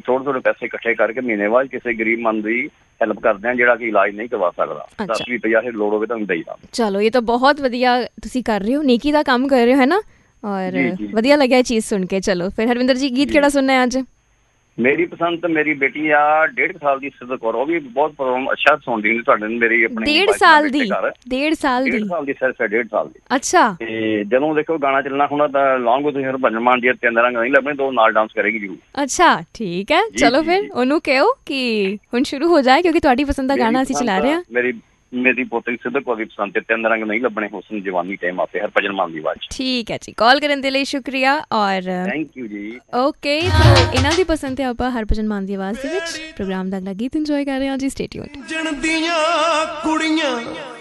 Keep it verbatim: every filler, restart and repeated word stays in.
थोड़े थोड़े पैसे इकट्ठे करके महीने बाद किसी गरीब मन की हैल्प करते हैं ਜਿਹੜਾ ਕਿ ਇਲਾਜ ਨਹੀਂ ਕਰਵਾ ਸਕਦਾ। ਦਸ ਵੀਹ ਪੰਜਾਹ ਹਜ਼ਾਰ ਲੋੜ ਹੋਵੇ ਤੁਹਾਨੂੰ ਦੇਈਦਾ। ਚਲੋ ਇਹ ਤਾਂ ਬਹੁਤ ਵਧੀਆ ਤੁਸੀਂ ਕਰ ਰਹੇ ਹੋ, ਨੇਕੀ ਦਾ ਕੰਮ ਕਰ ਰਹੇ ਹੋ, ਹੈ ਨਾ। ਔਰ ਵਧੀਆ ਲੱਗਿਆ ਇਹ ਚੀਜ਼ ਸੁਣ ਕੇ। ਚਲੋ ਫਿਰ ਹਰਵਿੰਦਰ ਜੀ ਗੀਤ ਕਿਹੜਾ ਸੁਣਨਾ ਹੈ ਅੱਜ? ਮੇਰੀ ਪਸੰਦ ਤਾਂ ਮੇਰੀ ਬੇਟੀ ਆ ਡੇਢ ਸਾਲ ਦੀ ਸਿੱਧ ਕੌਰ, ਉਹ ਵੀ ਬਹੁਤ ਪ੍ਰੋਗਰਾਮ ਅੱਛਾ ਸੁਣਦੀ ਨੇ ਤੁਹਾਡੇ। ਮੇਰੀ ਆਪਣੀ ਡੇਢ ਸਾਲ ਦੀ ਡੇਢ ਸਾਲ ਦੀ ਡੇਢ ਸਾਲ ਦੀ ਸਿਰਫ ਡੇਢ ਸਾਲ ਦੀ। ਅੱਛਾ। ਤੇ ਜਦੋਂ ਦੇਖੋ ਗਾਣਾ ਚੱਲਣਾ ਹੁਣ ਤਾਂ ਲੌਂਗ ਤੁਸੀਂ ਭਜਨ ਮਾਨ ਦੀ ਤਿੰਨ ਰੰਗ ਨਹੀਂ ਲੱਭਣੇ, ਦੋ ਨਾਲ ਡਾਂਸ ਕਰੇਗੀ ਜ਼ਰੂਰ। ਅੱਛਾ ਠੀਕ ਹੈ, ਚਲੋ ਫਿਰ ਉਹਨੂੰ ਕਹੋ ਕਿ ਹੁਣ ਸ਼ੁਰੂ ਹੋ ਜਾਏ, ਕਿਉਂਕਿ ਤੁਹਾਡੀ ਪਸੰਦ ਦਾ ਗਾਣਾ ਅਸੀਂ ਚਲਾ ਰਹੇ ਹਾਂ। ਮੇਰੀ ਮੇਰੀ ਪੋਤਰੀ ਸਿੱਧ ਕੌਰ ਦੀ ਪਸੰਦ ਤੇ ਤਿੰਨ ਰੰਗ ਨਹੀਂ ਲੱਭਣੇ ਹੁਸਨ ਜਵਾਨੀ ਟਾਈਮ ਆਪੇ ਹਰਭਜਨ ਮਾਨ ਦੀ ਆਵਾਜ਼। ਠੀਕ ਹੈ ਜੀ, ਕਾਲ ਕਰਨ ਦੇ ਲਈ ਸ਼ੁਕਰੀਆ ਔਰ ਥੈਂਕ ਯੂ ਜੀ। ਓਕੇ, ਤਾਂ ਇਹਨਾਂ ਦੀ ਪਸੰਦ ਤੇ ਆਪਾਂ ਹਰਭਜਨ ਮਾਨ ਦੀ ਆਵਾਜ਼ ਦੇ ਵਿੱਚ ਪ੍ਰੋਗਰਾਮ ਦਾ ਅਗਲਾ ਗੀਤ ਇੰਜੋਏ ਕਰ ਰਹੇ ਹਾਂ ਜੀ। Stay tuned.